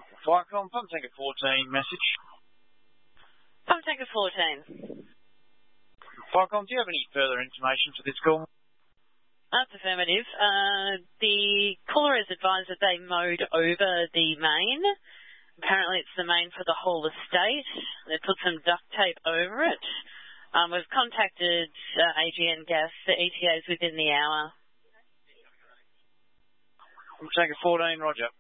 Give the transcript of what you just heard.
Viacom, Pump Tanker 14, message. Pump Tanker 14. Viacom, do you have any further information for this call? That's affirmative. The caller has advised that they mowed over the main. Apparently it's the main for the whole estate. They put some duct tape over it. We've contacted AGN Gas, the ETAs within the hour. Pump Tanker 14, roger.